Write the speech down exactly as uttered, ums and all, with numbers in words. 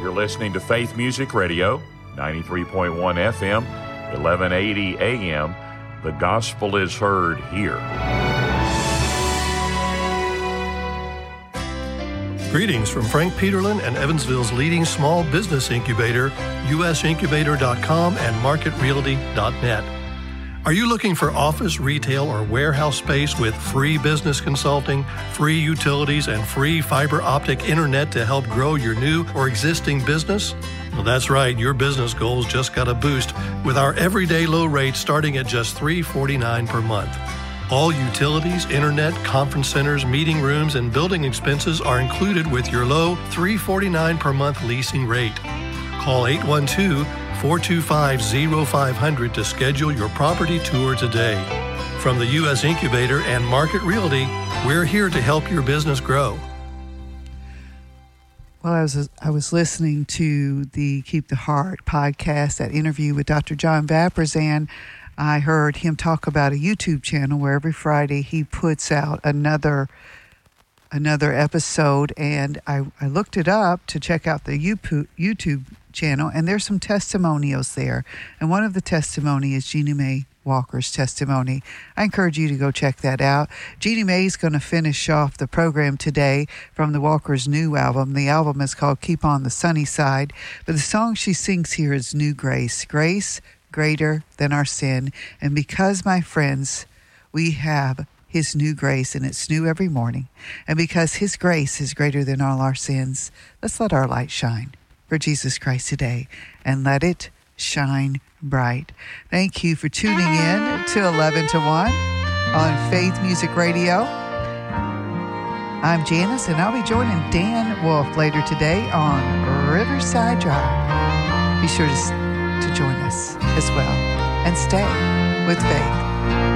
You're listening to Faith Music Radio, ninety-three point one F M, eleven eighty A M. The gospel is heard here. Greetings from Frank Peterlin and Evansville's leading small business incubator, U S incubator dot com and market realty dot net. Are you looking for office, retail, or warehouse space with free business consulting, free utilities, and free fiber optic internet to help grow your new or existing business? Well, that's right. Your business goals just got a boost with our everyday low rate starting at just three dollars and forty-nine cents per month. All utilities, internet, conference centers, meeting rooms, and building expenses are included with your low three dollars and forty-nine cents per month leasing rate. Call eight one two, four two five, zero five zero zero to schedule your property tour today. From the U S Incubator and Market Realty, we're here to help your business grow. Well, I was I was listening to the Keep the Heart podcast, that interview with Doctor John Vapurzan. I heard him talk about a YouTube channel where every Friday he puts out another another episode, and I, I looked it up to check out the YouTube channel, and there's some testimonials there. And one of the testimony is Jeannie Mae Walker's testimony. I encourage you to go check that out. Jeannie Mae is going to finish off the program today from the Walker's new album. The album is called Keep on the Sunny Side, but the song she sings here is New Grace. Grace greater than our sin. And because, my friends, we have His new grace, and it's new every morning, and because His grace is greater than all our sins, let's let our light shine for Jesus Christ today, and let it shine bright. Thank you for tuning in to eleven to one on Faith Music Radio. I'm Janice, and I'll be joining Dan Wolf later today on Riverside Drive. Be sure to, to join us as well, and stay with faith.